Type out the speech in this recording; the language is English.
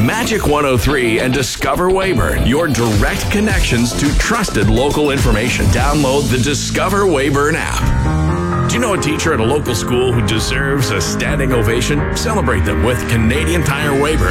Magic 103 and Discover Weyburn, your direct connections to trusted local information. Download the Discover Weyburn app. Do you know a teacher at a local school who deserves a standing ovation? Celebrate them with Canadian Tire Weyburn.